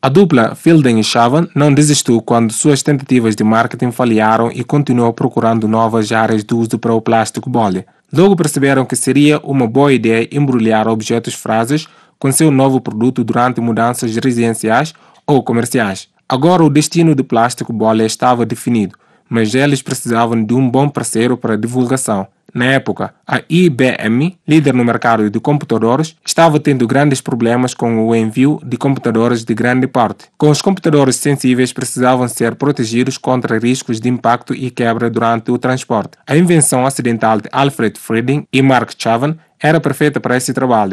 A dupla Fielding e Chavan não desistiu quando suas tentativas de marketing falharam e continuou procurando novas áreas de uso para o plástico bolha. Logo perceberam que seria uma boa ideia embrulhar objetos frágeis com seu novo produto durante mudanças residenciais ou comerciais. Agora o destino do plástico bolha estava definido, mas eles precisavam de um bom parceiro para a divulgação. Na época, a IBM, líder no mercado de computadores, estava tendo grandes problemas com o envio de computadores de grande porte. Com os computadores sensíveis precisavam ser protegidos contra riscos de impacto e quebra durante o transporte. A invenção acidental de Alfred Frieding e Mark Chavan era perfeita para esse trabalho.